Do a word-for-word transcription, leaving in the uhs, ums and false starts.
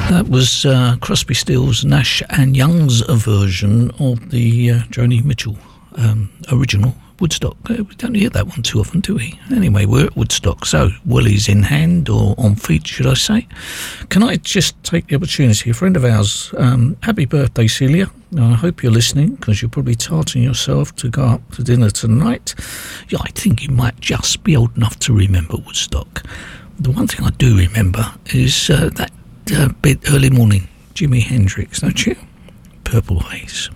That was uh, Crosby, Stills, Nash and Young's version of the uh, Joni Mitchell um, original Woodstock. Uh, we don't hear that one too often, do we? Anyway, we're at Woodstock, so Willie's in hand, or on feet, should I say. Can I just take the opportunity, a friend of ours, um, happy birthday, Celia. Now, I hope you're listening, because you're probably tarting yourself to go up to dinner tonight. Yeah, I think you might just be old enough to remember Woodstock. The one thing I do remember is uh, that uh, bit early morning, Jimi Hendrix, don't you? Purple Haze.